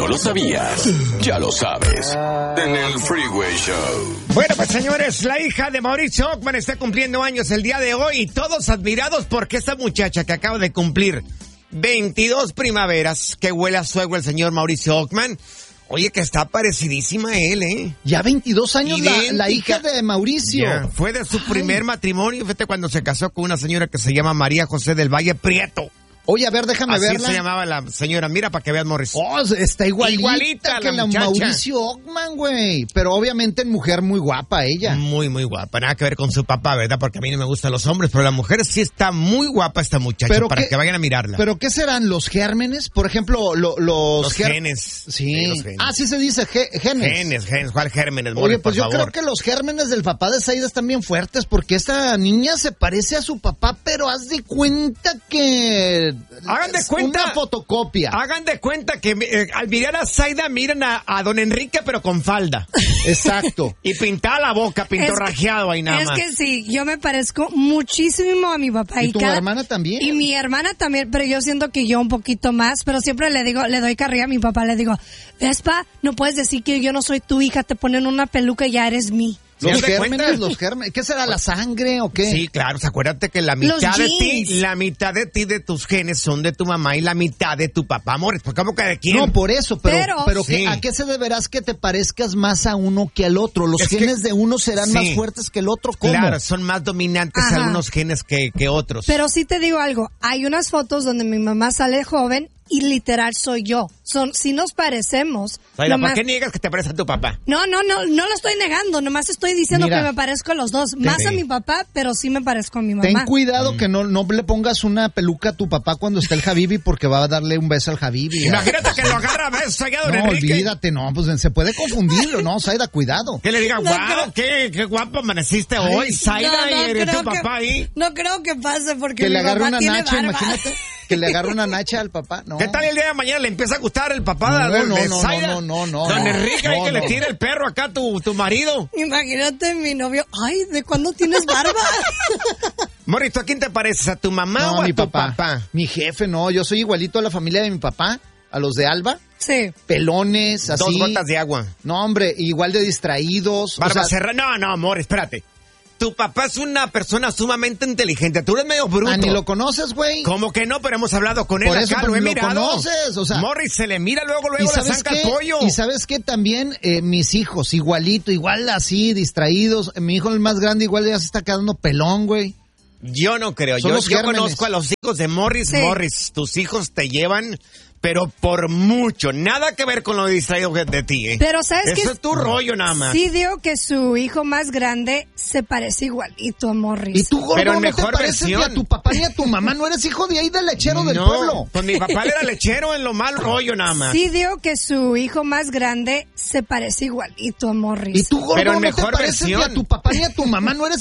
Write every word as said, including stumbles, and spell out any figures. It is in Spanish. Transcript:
no lo sabías, ya lo sabes. En el Freeway Show. Bueno, pues señores, la hija de Mauricio Ockman está cumpliendo años el día de hoy y todos admirados porque esta muchacha que acaba de cumplir veintidós primaveras, que huele a suegro el señor Mauricio Ockman. Oye, que está parecidísima a él, ¿eh? Ya veintidós años la, la hija de Mauricio. Ya, fue de su Ay. primer matrimonio, fíjate, cuando se casó con una señora que se llama María José del Valle Prieto. Oye, a ver, déjame Así verla. se llamaba la señora, mira para que veas, Morris. Oh, está igualita, Igualita que la la muchacha. Mauricio Ockman, güey. Pero obviamente en mujer muy guapa ella. Muy, muy guapa. Nada que ver con su papá, ¿verdad? Porque a mí no me gustan los hombres, pero la mujer sí está muy guapa esta muchacha, Pero para qué- que vayan a mirarla. ¿Pero qué serán los gérmenes? Por ejemplo, lo- los... Los ger- genes. Sí. Sí, los genes. Ah, sí se dice ge- genes. Genes, genes. ¿Cuál gérmenes, Oye, Morris, pues por yo favor? creo que los gérmenes del papá de Zaida están bien fuertes porque esta niña se parece a su papá, pero haz de cuenta que... Hagan de es cuenta. Una fotocopia. Hagan de cuenta que eh, al mirar a Zaida miran a, a don Enrique, pero con falda. Exacto. Y pintada la boca, pintorrajeado ahí nada Es más. que sí, yo me parezco muchísimo a mi papá. ¿Y tu cada- hermana también? Y mi hermana también, pero yo siento que yo un poquito más, pero siempre le digo, le doy carrilla a mi papá, le digo, Vespa, no puedes decir que yo no soy tu hija, te ponen una peluca y ya eres mí. ¿Sí Los das de cuenta? gérmenes, los gérmenes. ¿Qué será, la sangre o qué? Sí, claro, pues acuérdate que la Los mitad de ti, genes. la mitad de ti, de tus genes son de tu mamá y la mitad de tu papá, amores. Pues ¿cómo que de quién? No, por eso, pero, Pero- pero Sí. ¿qué- ¿a qué se deberás que te parezcas más a uno que al otro? ¿Los Es que- genes de uno serán Sí. más fuertes que el otro? ¿Cómo? Claro, son más dominantes Ajá. algunos genes que, que otros. Pero sí te digo algo, hay unas fotos donde mi mamá sale joven y literal soy yo. Son, si nos parecemos. Zaida, nomás- ¿por qué niegas que te pareces a tu papá? No, no, no, no lo estoy negando, nomás estoy diciendo Mira. que me parezco a los dos. Más Sí. a mi papá, pero sí me parezco a mi Ten mamá. cuidado que no, no le pongas una peluca a tu papá cuando esté el Habibi porque va a darle un beso al Habibi. Imagínate que lo agarra a besos allá, don No, Enrique. olvídate, no, pues se puede confundir, ¿no? Zaida, cuidado. Que le diga, No wow, creo- qué, qué guapo amaneciste hoy, Zaida, No, no y eres creo tu que- papá ahí. No creo que pase porque Que mi le agarre papá una tiene nacha, barba. imagínate. Que le agarre una nacha al papá, no. ¿Qué tal el día de mañana le empieza a gustar el papá No, de, no, de no, Zaida? no, no, no, Don no. Enrique, hay No, que le no. tire el perro acá a tu, tu marido. Imagínate mi novio. Ay, ¿de cuándo tienes barba? Morris, ¿tú a quién te pareces? ¿A tu mamá No, o a mi tu papá. papá? Mi jefe, no, yo soy igualito a la familia de mi papá, a los de Alba, Sí. pelones, así. Dos gotas de agua. No, hombre, igual de distraídos. Barba o sea, cerrada. No, no, amor, espérate. Tu papá es una persona sumamente inteligente. Tú eres medio bruto. ah, ni lo conoces, güey. ¿Cómo que no? Pero hemos hablado con él Por eso, acá, pero lo he lo mirado. conoces, o sea- Morris, se le mira luego, ¿Y luego la sabes zanca qué? al pollo. Y sabes qué también, eh, mis hijos, igualito, igual así, distraídos. Mi hijo el más grande igual ya se está quedando pelón, güey. Yo no creo. Son Yo, los yo gérmenes. conozco a los hijos de Morris. Sí. Morris, tus hijos te llevan, pero por mucho. Nada que ver con lo distraído de, de ti, ¿eh? Pero ¿sabes Eso qué? es tu rollo nada más. Sí digo que su hijo más grande se parece igualito a Morris. Y tú, gordo, Pero en no mejor te pareces ni versión. a tu papá ni a tu mamá. No eres hijo de ahí del lechero del no, pueblo. pues mi papá era lechero en lo mal rollo nada más. Sí digo que su hijo más grande se parece igualito a Morris. Y tú, gordo, Pero en no mejor te pareces ni a versión. tu papá ni a tu mamá. No eres